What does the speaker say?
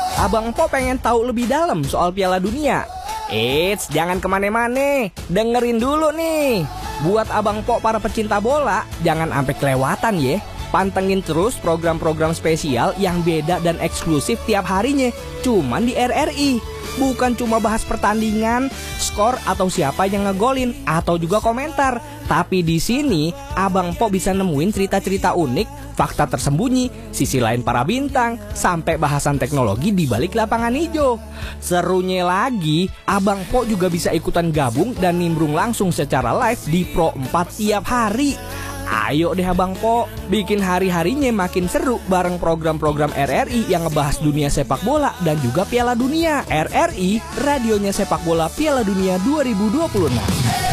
Abang Po pengen tahu lebih dalam soal Piala Dunia. Eits, jangan kemana-mana, dengerin dulu nih. Buat Abang Po para pecinta bola, jangan sampai kelewatan ya. Pantengin terus program-program spesial yang beda dan eksklusif tiap harinya, cuman di RRI. Bukan cuma bahas pertandingan, skor atau siapa yang ngegolin atau juga komentar. Tapi di sini Abang Po bisa nemuin cerita-cerita unik, fakta tersembunyi, sisi lain para bintang, sampai bahasan teknologi di balik lapangan hijau. Serunya lagi, Abang Po juga bisa ikutan gabung dan nimbrung langsung secara live di Pro 4 tiap hari. Ayo deh Abang Po, bikin hari-harinya makin seru bareng program-program RRI yang ngebahas dunia sepak bola dan juga Piala Dunia. RRI, radionya sepak bola Piala Dunia 2026.